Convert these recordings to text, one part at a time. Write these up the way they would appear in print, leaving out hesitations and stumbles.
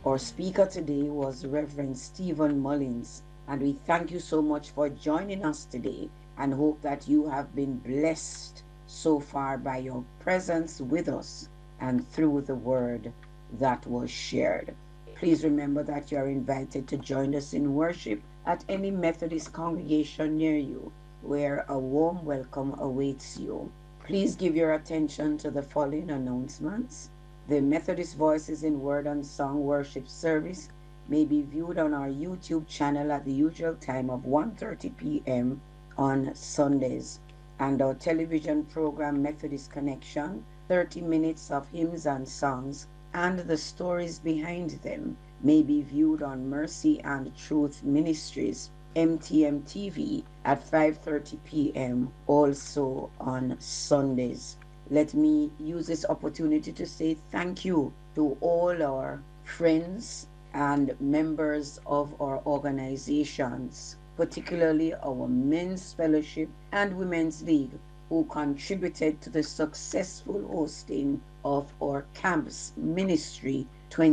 Our speaker today was Reverend Stephen Mullins, and we thank you so much for joining us today and hope that you have been blessed so far by your presence with us and through the word that was shared. Please remember that you are invited to join us in worship at any Methodist congregation near you, where a warm welcome awaits you. Please give your attention to the following announcements. The Methodist Voices in Word and Song worship service may be viewed on our YouTube channel at the usual time of 1:30 p.m. on Sundays, and our television program Methodist Connection, 30 minutes of hymns and songs and the stories behind them, may be viewed on Mercy and Truth Ministries, MTM TV, at 5:30 p.m. also on Sundays. Let me use this opportunity to say thank you to all our friends and members of our organizations, particularly our Men's Fellowship and Women's League, who contributed to the successful hosting of our Camps Ministry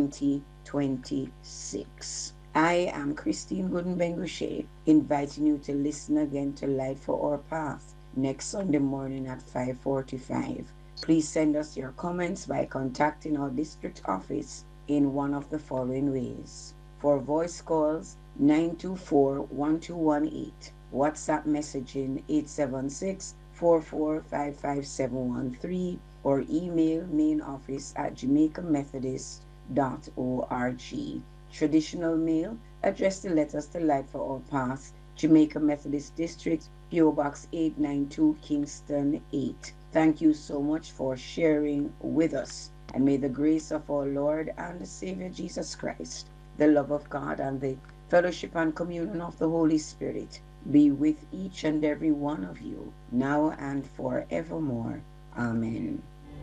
2026. I am Christine Gooden-Bengushe, inviting you to listen again to Light for Our Path next Sunday morning at 5:45. Please send us your comments by contacting our district office in one of the following ways. For voice calls, 924-1218, WhatsApp messaging 876-4455-713, or email main office at jamaicamethodist.org. Traditional mail, address the letters to Light for Our Path, Jamaica Methodist District, P.O. Box 892, Kingston 8. Thank you so much for sharing with us. And may the grace of our Lord and Savior Jesus Christ, the love of God, and the fellowship and communion of the Holy Spirit be with each and every one of you, now and forevermore. Amen.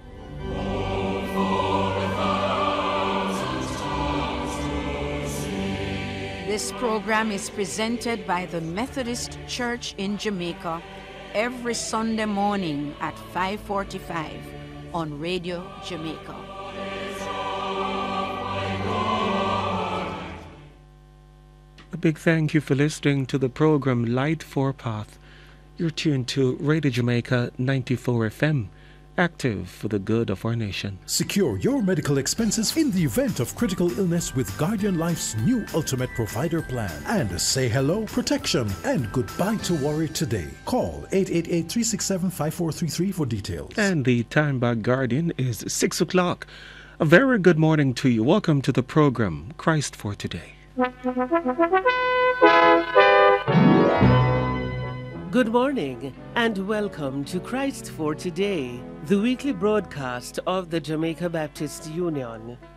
This program is presented by the Methodist Church in Jamaica every Sunday morning at 5:45 on Radio Jamaica. A big thank you for listening to the program Light for Path. You're tuned to Radio Jamaica 94 FM. Active for the good of our nation. Secure your medical expenses in the event of critical illness with Guardian Life's new Ultimate Provider Plan. And say hello, protection, and goodbye to worry today. Call 888-367-5433 for details. And the time by Guardian is 6 o'clock. A very good morning to you. Welcome to the program Christ for Today. Good morning and welcome to Christ for Today, the weekly broadcast of the Jamaica Baptist Union.